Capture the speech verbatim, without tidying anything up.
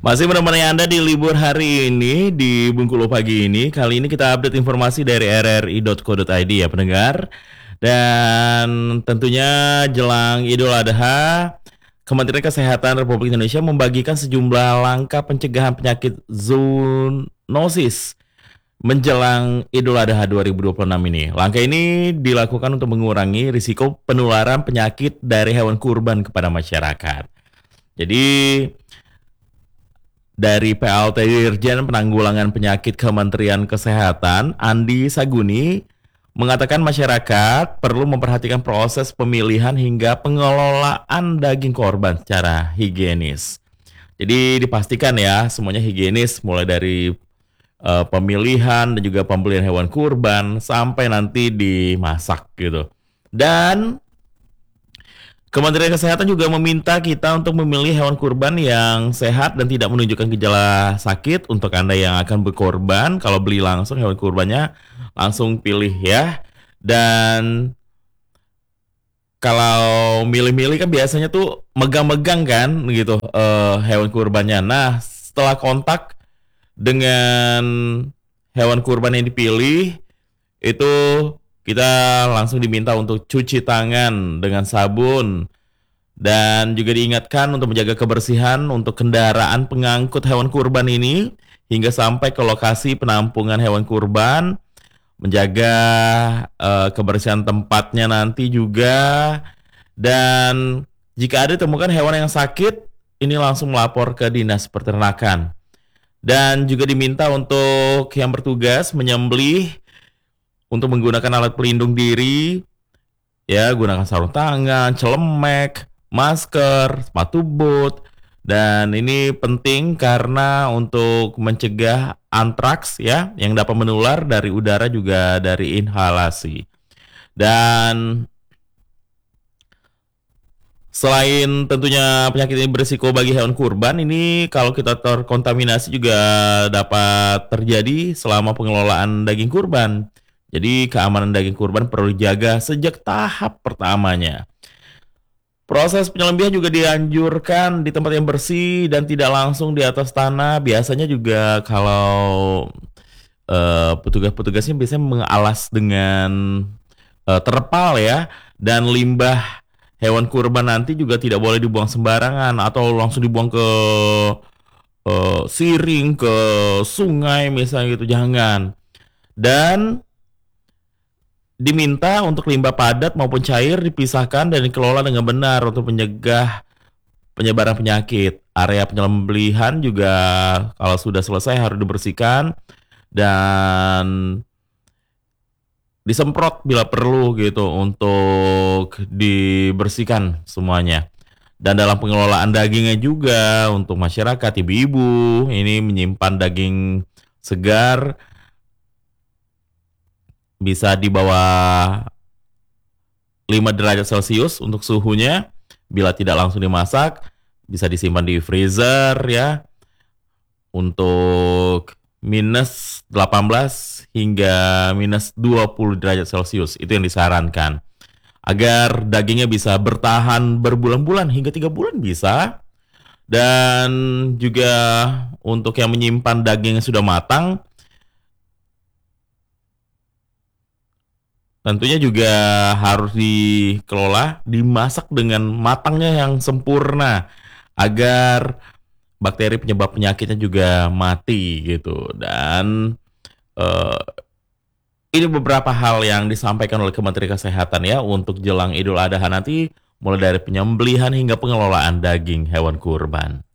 Masih menemani Anda di libur hari ini di Bengkulu pagi ini. Kali ini kita update informasi dari r r i dot co dot i d ya pendengar. Dan tentunya jelang Idul Adha, Kementerian Kesehatan Republik Indonesia membagikan sejumlah langkah pencegahan penyakit zoonosis menjelang Idul Adha dua ribu dua puluh enam ini. Langkah ini dilakukan untuk mengurangi risiko penularan penyakit dari hewan kurban kepada masyarakat. Jadi dari P L T Dirjen Penanggulangan Penyakit Kementerian Kesehatan, Andi Saguni, mengatakan masyarakat perlu memperhatikan proses pemilihan hingga pengelolaan daging korban secara higienis. Jadi dipastikan ya semuanya higienis, mulai dari uh, pemilihan dan juga pembelian hewan kurban sampai nanti dimasak gitu. Dan Kementerian Kesehatan juga meminta kita untuk memilih hewan kurban yang sehat dan tidak menunjukkan gejala sakit. Untuk Anda yang akan berkorban, kalau beli langsung hewan kurbannya, langsung pilih ya. Dan kalau milih-milih kan biasanya tuh megang-megang kan gitu uh, hewan kurbannya. Nah, setelah kontak dengan hewan kurban yang dipilih, itu kita langsung diminta untuk cuci tangan dengan sabun dan juga diingatkan untuk menjaga kebersihan untuk kendaraan pengangkut hewan kurban ini hingga sampai ke lokasi penampungan hewan kurban, menjaga uh, kebersihan tempatnya nanti juga, dan jika ada ditemukan hewan yang sakit, ini langsung melapor ke Dinas Peternakan. Dan juga diminta untuk yang bertugas menyembelih untuk menggunakan alat pelindung diri, ya gunakan sarung tangan, celemek, masker, sepatu boot, dan ini penting karena untuk mencegah antraks ya yang dapat menular dari udara juga dari inhalasi. Dan selain tentunya penyakit ini berisiko bagi hewan kurban, ini kalau kita terkontaminasi juga dapat terjadi selama pengelolaan daging kurban. Jadi keamanan daging kurban perlu dijaga sejak tahap pertamanya. Proses penyembelihan juga dianjurkan di tempat yang bersih dan tidak langsung di atas tanah. Biasanya juga kalau uh, petugas-petugasnya biasanya mengalas dengan uh, terpal ya. Dan limbah hewan kurban nanti juga tidak boleh dibuang sembarangan atau langsung dibuang ke uh, siring, ke sungai misalnya gitu, jangan. Dan diminta untuk limbah padat maupun cair dipisahkan dan dikelola dengan benar untuk mencegah penyebaran penyakit. Area penyembelihan juga kalau sudah selesai harus dibersihkan dan disemprot bila perlu gitu untuk dibersihkan semuanya. Dan dalam pengelolaan dagingnya juga untuk masyarakat, ibu-ibu ini menyimpan daging segar bisa di bawah lima derajat Celcius untuk suhunya. Bila tidak langsung dimasak, bisa disimpan di freezer ya untuk minus delapan belas hingga minus dua puluh derajat Celcius. Itu yang disarankan agar dagingnya bisa bertahan berbulan-bulan hingga tiga bulan bisa. Dan juga untuk yang menyimpan daging yang sudah matang, tentunya juga harus dikelola, dimasak dengan matangnya yang sempurna agar bakteri penyebab penyakitnya juga mati gitu. Dan uh, ini beberapa hal yang disampaikan oleh Kementerian Kesehatan ya untuk jelang Idul Adha nanti, mulai dari penyembelihan hingga pengelolaan daging hewan kurban.